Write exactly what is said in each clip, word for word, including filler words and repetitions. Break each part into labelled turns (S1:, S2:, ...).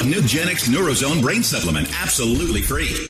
S1: Nugenix Neurozone Brain Supplement, absolutely free.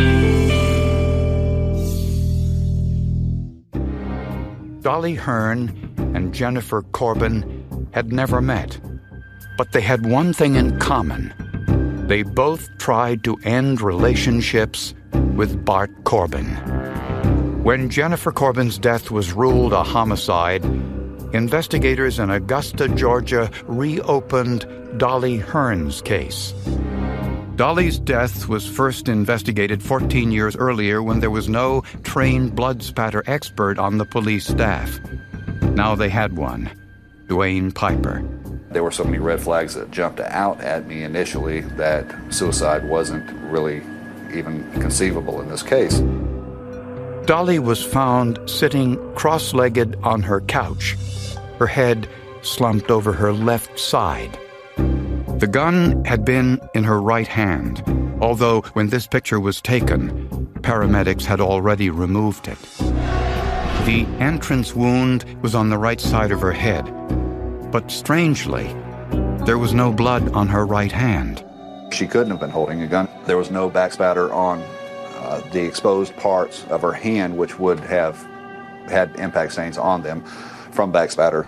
S2: Dolly Hearn and Jennifer Corbin had never met, but they had one thing in common. They both tried to end relationships with Bart Corbin. When Jennifer Corbin's death was ruled a homicide, investigators in Augusta, Georgia, reopened Dolly Hearn's case. Dolly's death was first investigated fourteen years earlier when there was no trained blood spatter expert on the police staff. Now they had one, Dwayne Piper.
S3: There were so many red flags that jumped out at me initially that suicide wasn't really even conceivable in this case.
S2: Dolly was found sitting cross-legged on her couch, her head slumped over her left side. The gun had been in her right hand, although when this picture was taken, paramedics had already removed it. The entrance wound was on the right side of her head, but strangely, there was no blood on her right hand.
S3: She couldn't have been holding a gun. There was no backspatter on uh, the exposed parts of her hand, which would have had impact stains on them from backspatter.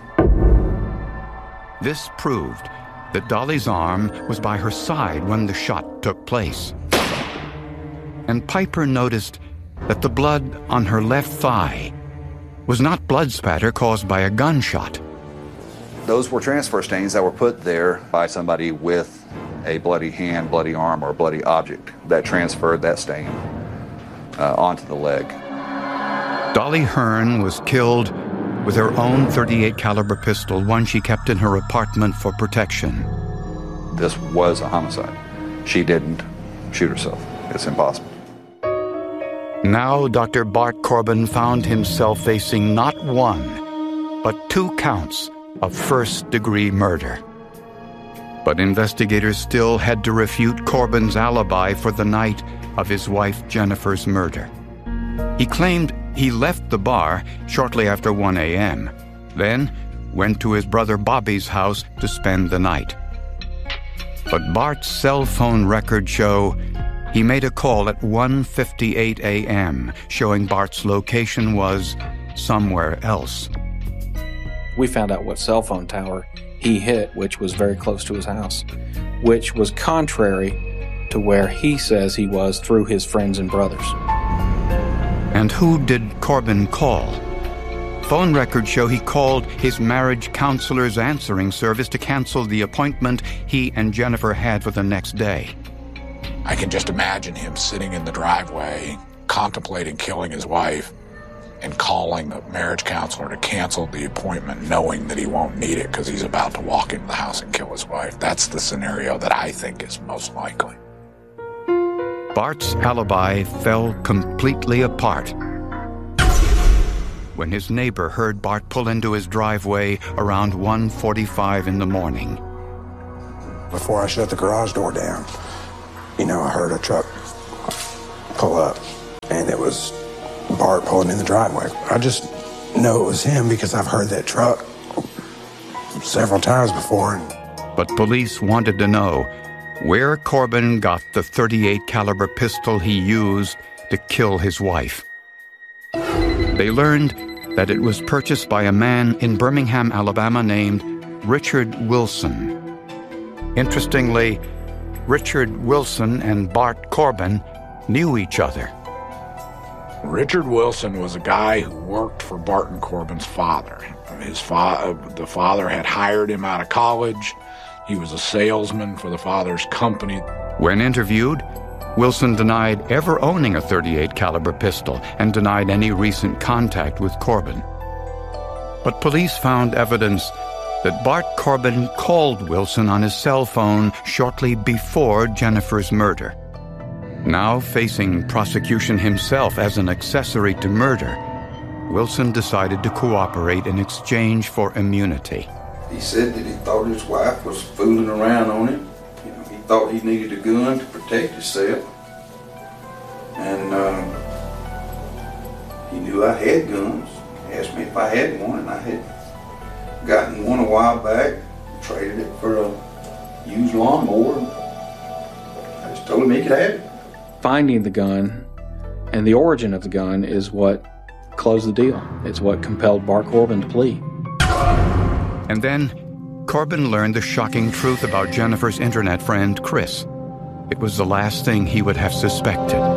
S2: This proved that Dolly's arm was by her side when the shot took place. And Piper noticed that the blood on her left thigh was not blood spatter caused by a gunshot.
S3: Those were transfer stains that were put there by somebody with a bloody hand, bloody arm, or a bloody object that transferred that stain uh, onto the leg.
S2: Dolly Hearn was killed with her own thirty-eight caliber pistol, one she kept in her apartment for protection.
S3: This was a homicide. She didn't shoot herself. It's impossible.
S2: Now Doctor Bart Corbin found himself facing not one, but two counts of first-degree murder. But investigators still had to refute Corbin's alibi for the night of his wife Jennifer's murder. He claimed he left the bar shortly after one a.m., then went to his brother Bobby's house to spend the night. But Bart's cell phone records show he made a call at one fifty-eight a.m., showing Bart's location was somewhere else.
S4: We found out what cell phone tower he hit, which was very close to his house, which was contrary to where he says he was through his friends and brothers.
S2: And who did Corbin call? Phone records show he called his marriage counselor's answering service to cancel the appointment he and Jennifer had for the next day.
S5: I can just imagine him sitting in the driveway, contemplating killing his wife, and calling the marriage counselor to cancel the appointment, knowing that he won't need it because he's about to walk into the house and kill his wife. That's the scenario that I think is most likely.
S2: Bart's alibi fell completely apart when his neighbor heard Bart pull into his driveway around one forty-five in the morning.
S6: Before I shut the garage door down, you know, I heard a truck pull up, and it was Bart pulling in the driveway. I just know it was him because I've heard that truck several times before.
S2: But police wanted to know where Corbin got the thirty-eight caliber pistol he used to kill his wife. They learned that it was purchased by a man in Birmingham, Alabama named Richard Wilson. Interestingly, Richard Wilson and Bart Corbin knew each other.
S5: Richard Wilson was a guy who worked for Barton Corbin's father. His fa- the father had hired him out of college. He was a salesman for the father's company.
S2: When interviewed, Wilson denied ever owning a thirty-eight caliber pistol and denied any recent contact with Corbin. But police found evidence that Bart Corbin called Wilson on his cell phone shortly before Jennifer's murder. Now facing prosecution himself as an accessory to murder, Wilson decided to cooperate in exchange for immunity.
S7: He said that he thought his wife was fooling around on him. You know, he thought he needed a gun to protect himself. And uh, he knew I had guns. He asked me if I had one, and I had gotten one a while back, traded it for a used lawnmower. told him he could have it.
S4: Finding the gun and the origin of the gun is what closed the deal. It's what compelled Bart Corbin to plea.
S2: And then, Corbin learned the shocking truth about Jennifer's internet friend, Chris. It was the last thing he would have suspected.